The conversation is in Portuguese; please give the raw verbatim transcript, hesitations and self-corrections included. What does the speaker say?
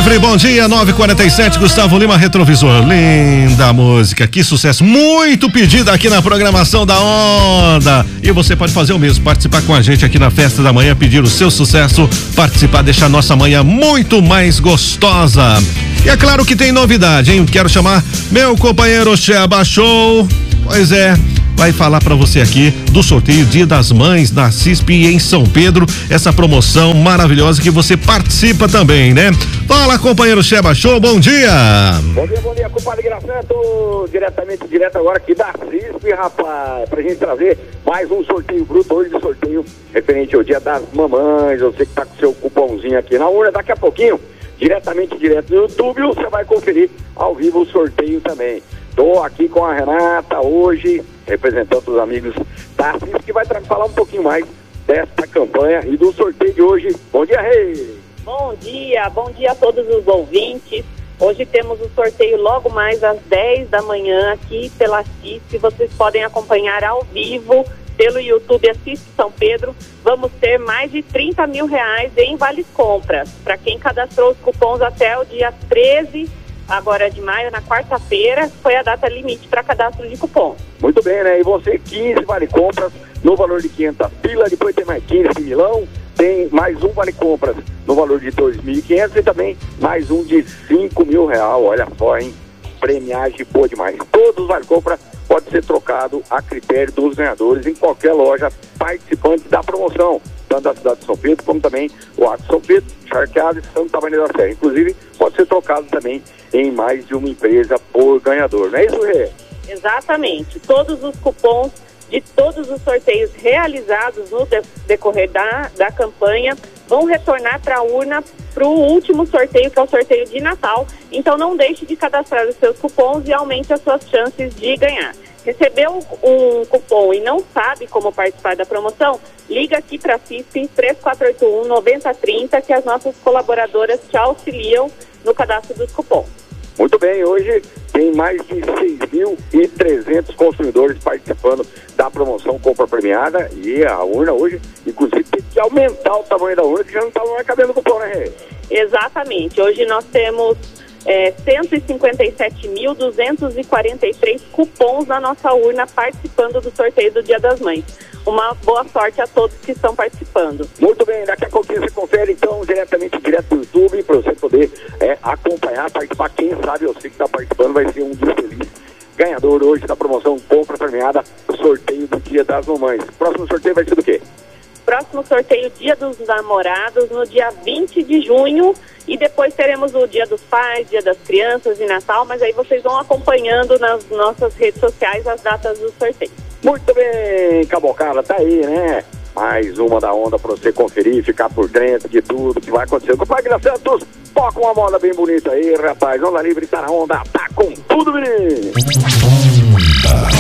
Livre, bom dia, nove e quarenta e sete, Gustavo Lima, Retrovisor. Linda música, que sucesso, muito pedida aqui na programação da Onda. E você pode fazer o mesmo, participar com a gente aqui na Festa da Manhã, pedir o seu sucesso, participar, deixar nossa manhã muito mais gostosa. E é claro que tem novidade, hein? Quero chamar meu companheiro Sheba Show. Pois é, vai falar pra você aqui do sorteio Dia das Mães na C I S P em São Pedro, essa promoção maravilhosa que você participa também, né? Fala, companheiro Sheba Show, bom dia! Bom dia, bom dia, compadre Graçanto, diretamente, direto agora aqui da C I S P, rapaz, pra gente trazer mais um sorteio bruto, hoje de sorteio referente ao Dia das Mamães. Você que tá com seu cupomzinho aqui na urna, daqui a pouquinho, diretamente, direto no YouTube, você vai conferir ao vivo o sorteio também. Tô aqui com a Renata hoje, representando os amigos da C I S P, que vai falar um pouquinho mais desta campanha e do sorteio de hoje. Bom dia, Rei! Bom dia, bom dia a todos os ouvintes. Hoje temos o sorteio logo mais às dez da manhã aqui pela C I S P. Vocês podem acompanhar ao vivo pelo YouTube a C I S P São Pedro. Vamos ter mais de trinta mil reais em vale compras. Para quem cadastrou os cupons até o dia treze agora de maio, na quarta-feira, foi a data limite para cadastro de cupom. Muito bem, né? E você, quinze vale compras no valor de quinhentas pila, depois tem mais quinze de milão, tem mais um vale compras no valor de dois mil e quinhentos e também mais um de cinco mil real. Olha só, hein? Premiagem boa demais. Todos os vale compras pode ser trocado a critério dos ganhadores em qualquer loja participante da promoção, tanto da cidade de São Pedro como também o Acre São Pedro, Charqueado e Santa Maria da Serra. Inclusive, pode ser trocado também em mais de uma empresa por ganhador. Não é isso, Rê? Exatamente. Todos os cupons de todos os sorteios realizados no de- decorrer da, da campanha vão retornar para a urna para o último sorteio, que é o sorteio de Natal. Então não deixe de cadastrar os seus cupons e aumente as suas chances de ganhar. Recebeu um cupom e não sabe como participar da promoção? Liga aqui para a C I S P três quatro oito um, nove zero três zero, que as nossas colaboradoras te auxiliam no cadastro dos cupons. Muito bem, hoje tem mais de seis mil e trezentos consumidores participando da promoção Compra Premiada, e a urna hoje, inclusive, tem que aumentar o tamanho da urna, que já não estava mais cabendo cupom, né, Rê? Exatamente. Hoje nós temos é, cento e cinquenta e sete mil duzentos e quarenta e três cupons na nossa urna participando do sorteio do Dia das Mães. Uma boa sorte a todos que estão participando. Muito bem, daqui a pouquinho você confere então diretamente direto do YouTube para você poder é, acompanhar, participar. Quem sabe você que está participando vai ser um dos felizes ganhador hoje da promoção Compra Premiada, sorteio do Dia das Mamães. Próximo sorteio vai ser do quê? Próximo sorteio, Dia dos Namorados, no dia vinte de junho, e depois teremos o Dia dos Pais, Dia das Crianças e Natal, mas aí vocês vão acompanhando nas nossas redes sociais as datas do sorteio. Muito bem, cabocada, tá aí, né? Mais uma da Onda pra você conferir, ficar por dentro de tudo que vai acontecer. Compadre Santos, toca uma moda bem bonita aí, rapaz. Onda Livre tá na Onda, tá com tudo, menino!